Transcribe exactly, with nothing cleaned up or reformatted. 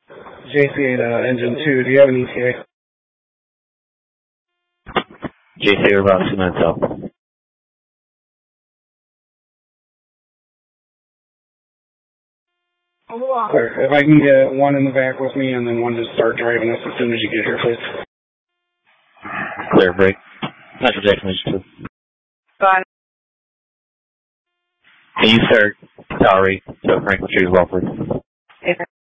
J C eight, uh, engine two, do you have an E T A? J C, we're about two minutes out. Clear. If I can get one in the back with me and then one to start driving us as soon as you get here, please. Clear, break. Natural Jackson, engine two. Fine. Can you start Tower eight, so Franklin Street as well, please? Okay.